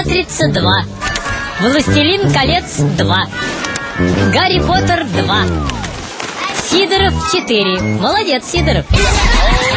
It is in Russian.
«Матрица 2», «Властелин колец 2», «Гарри Поттер 2», «Сидоров 4». Молодец, Сидоров.